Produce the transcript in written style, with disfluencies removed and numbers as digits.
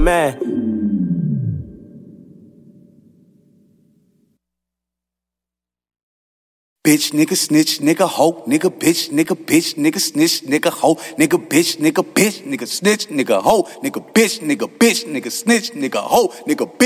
man. Bitch, nigga, snitch, nigga, hoe, nigga, bitch, nigga, snitch, nigga, hoe, nigga, bitch, nigga, snitch, nigga, hoe, nigga, bitch, nigga, snitch, nigga, hoe, nigga, bitch.